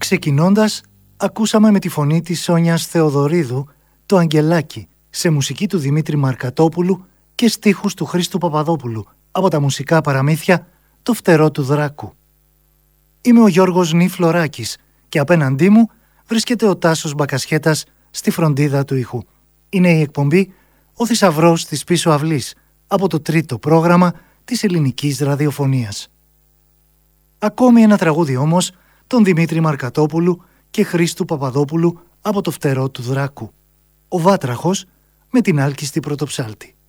Ξεκινώντας, ακούσαμε με τη φωνή της Σόνιας Θεοδωρίδου το Αγγελάκι, σε μουσική του Δημήτρη Μαρκατόπουλου και στίχους του Χρήστου Παπαδόπουλου, από τα μουσικά παραμύθια «Το φτερό του Δράκου». Είμαι ο Γιώργος Νιφλωράκης και απέναντί μου βρίσκεται ο Τάσος Μπακασχέτας στη φροντίδα του ήχου. Είναι η εκπομπή «Ο Θησαυρός της Πίσω Αυλής» από το τρίτο πρόγραμμα της ελληνικής ραδιοφωνίας. Ακόμη ένα τραγούδι όμως των Δημήτρη Μαρκατόπουλου και Χρήστου Παπαδόπουλου από «Το φτερό του Δράκου». Ο Βάτραχος με την άλκιστη πρωτοψάλτη.